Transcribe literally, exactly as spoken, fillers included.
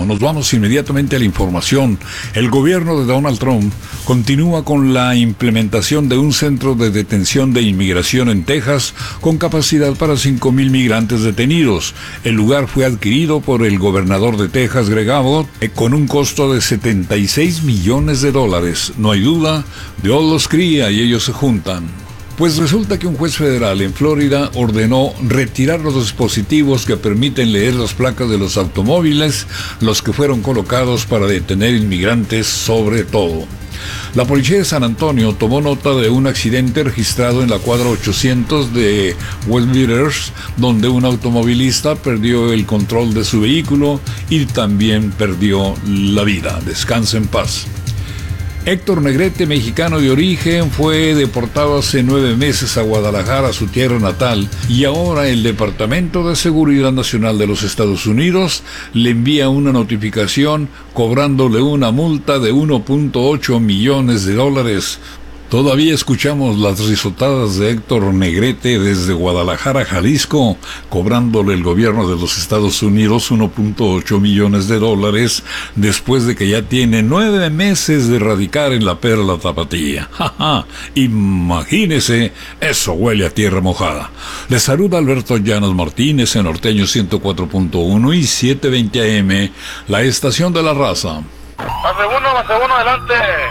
nos vamos inmediatamente a la información. El gobierno de Donald Trump continúa con la implementación de un centro de detención de inmigración en Texas con capacidad para cinco mil migrantes detenidos. El lugar fue adquirido por el gobernador de Texas, Greg Abbott, con un costo de setenta y seis millones de dólares. No hay duda, Dios los cría y ellos se juntan. Pues resulta que un juez federal en Florida ordenó retirar los dispositivos que permiten leer las placas de los automóviles, los que fueron colocados para detener inmigrantes sobre todo. La policía de San Antonio tomó nota de un accidente registrado en la cuadra ochocientos de West Leaders, donde un automovilista perdió el control de su vehículo y también perdió la vida. Descanse en paz. Héctor Negrete, mexicano de origen, fue deportado hace nueve meses a Guadalajara, su tierra natal, y ahora el Departamento de Seguridad Nacional de los Estados Unidos le envía una notificación cobrándole una multa de uno punto ocho millones de dólares. Todavía escuchamos las risotadas de Héctor Negrete desde Guadalajara, Jalisco, cobrándole el gobierno de los Estados Unidos uno punto ocho millones de dólares después de que ya tiene nueve meses de radicar en la Perla Tapatía. ¡Ja, ja! Imagínese, eso huele a tierra mojada. Les saluda Alberto Llanos Martínez en Norteño ciento cuatro punto uno y setecientos veinte A M, la estación de la raza. Base uno, base uno, adelante.